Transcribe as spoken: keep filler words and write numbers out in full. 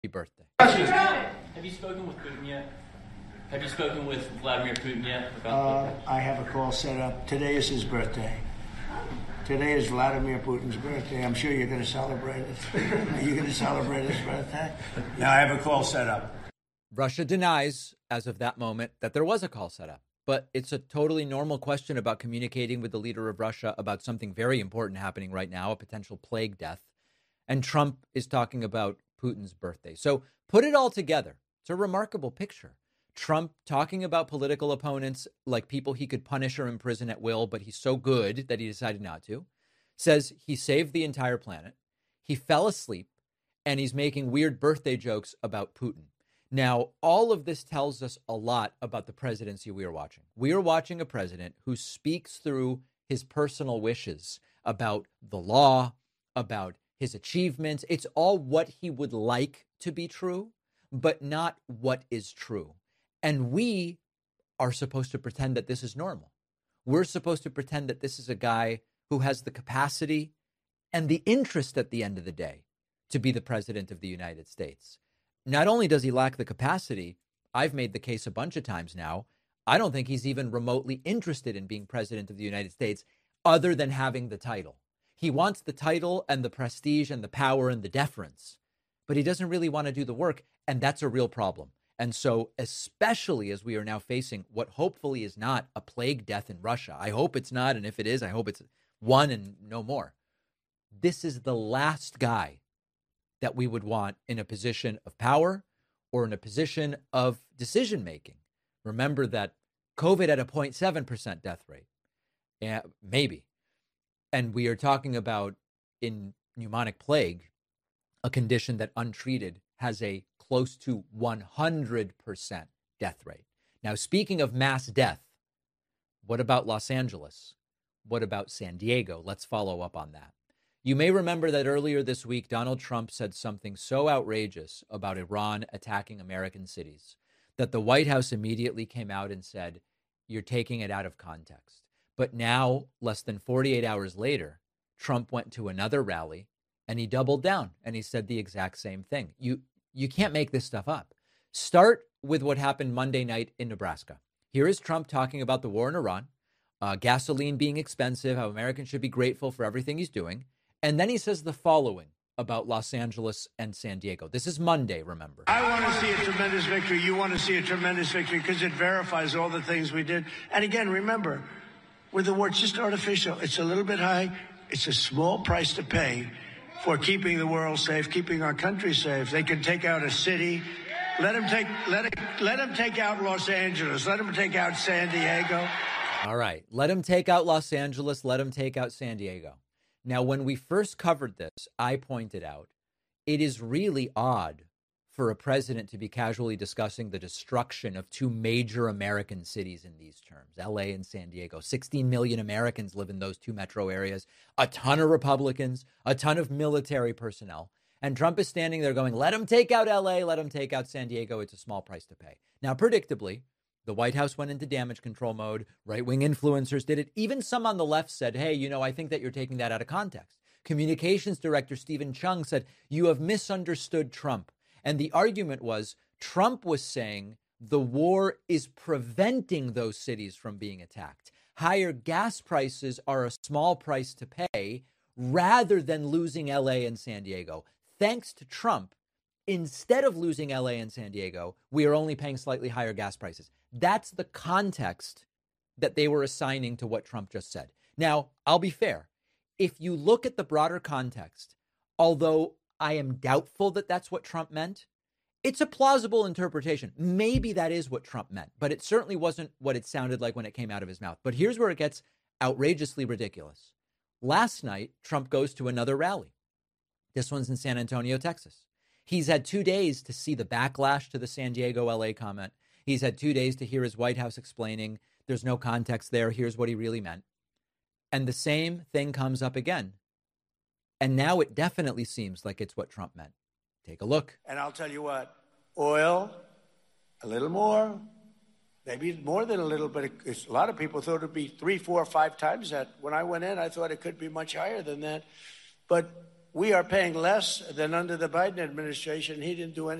birthday. Have you spoken with Putin yet? Have you spoken with Vladimir Putin yet? About uh, I have a call set up. Today is his birthday. Today is Vladimir Putin's birthday. I'm sure you're going to celebrate it. Are you going to celebrate his birthday? Now I have a call set up. Russia denies, as of that moment, that there was a call set up. But it's a totally normal question about communicating with the leader of Russia about something very important happening right now, a potential plague death. And Trump is talking about Putin's birthday. So put it all together. It's a remarkable picture. Trump talking about political opponents like people he could punish or imprison at will, but he's so good that he decided not to. Says he saved the entire planet. He fell asleep, and he's making weird birthday jokes about Putin. Now, all of this tells us a lot about the presidency we are watching. We are watching a president who speaks through his personal wishes about the law, about his achievements. It's all what he would like to be true, but not what is true. And we are supposed to pretend that this is normal. We're supposed to pretend that this is a guy who has the capacity and the interest at the end of the day to be the president of the United States. Not only does he lack the capacity, I've made the case a bunch of times now, I don't think he's even remotely interested in being president of the United States other than having the title. He wants the title and the prestige and the power and the deference, but he doesn't really want to do the work, and that's a real problem. And so, especially as we are now facing what hopefully is not a plague death in Russia, I hope it's not, and if it is, I hope it's one and no more. This is the last guy that we would want in a position of power or in a position of decision-making. Remember that COVID had a zero point seven percent death rate. Yeah, maybe. And we are talking about in pneumonic plague, a condition that untreated has a close to one hundred percent death rate. Now, speaking of mass death, what about Los Angeles? What about San Diego? Let's follow up on that. You may remember that earlier this week, Donald Trump said something so outrageous about Iran attacking American cities that the White House immediately came out and said, you're taking it out of context. But now, less than forty-eight hours later, Trump went to another rally and he doubled down and he said the exact same thing. You, you can't make this stuff up. Start with what happened Monday night in Nebraska. Here is Trump talking about the war in Iran, uh, gasoline being expensive, how Americans should be grateful for everything he's doing. And then he says the following about Los Angeles and San Diego. This is Monday, remember. I want to see a tremendous victory. You want to see a tremendous victory because it verifies all the things we did. And again, remember, with the war, it's just artificial. It's a little bit high. It's a small price to pay for keeping the world safe, keeping our country safe. They can take out a city. Let them take, let it, let them take out Los Angeles. Let them take out San Diego. All right. Let them take out Los Angeles. Let them take out San Diego. Now, when we first covered this, I pointed out it is really odd for a president to be casually discussing the destruction of two major American cities in these terms, L A and San Diego. sixteen million Americans live in those two metro areas, a ton of Republicans, a ton of military personnel. And Trump is standing there going, let them take out L A, let them take out San Diego. It's a small price to pay. Now, predictably, the White House went into damage control mode. Right-wing influencers did it. Even some on the left said, hey, you know, I think that you're taking that out of context. Communications director Stephen Chung said, you have misunderstood Trump. And the argument was Trump was saying the war is preventing those cities from being attacked. Higher gas prices are a small price to pay rather than losing L A and San Diego. Thanks to Trump, instead of losing L A and San Diego, we are only paying slightly higher gas prices. That's the context that they were assigning to what Trump just said. Now, I'll be fair. If you look at the broader context, although I am doubtful that that's what Trump meant, it's a plausible interpretation. Maybe that is what Trump meant, but it certainly wasn't what it sounded like when it came out of his mouth. But here's where it gets outrageously ridiculous. Last night, Trump goes to another rally. This one's in San Antonio, Texas. He's had two days to see the backlash to the San Diego, L A comment. He's had two days to hear his White House explaining there's no context there. Here's what he really meant. And the same thing comes up again. And now it definitely seems like it's what Trump meant. Take a look. And I'll tell you what, oil, a little more, maybe more than a little bit. A lot of people thought it'd be three, four, five times that. When I went in, I thought it could be much higher than that. But we are paying less than under the Biden administration. He didn't do anything.